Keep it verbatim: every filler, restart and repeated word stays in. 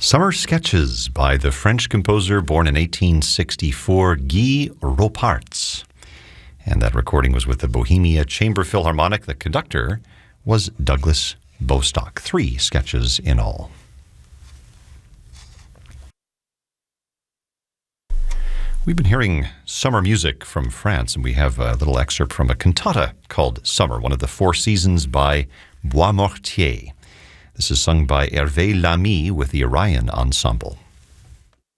Summer Sketches by the French composer born in eighteen sixty-four, Guy Roparts. And that recording was with the Bohemia Chamber Philharmonic. The conductor was Douglas Bostock. Three sketches in all. We've been hearing summer music from France, and we have a little excerpt from a cantata called Summer, one of the four seasons by Boismortier. This is sung by Hervé Lamy with the Orion Ensemble.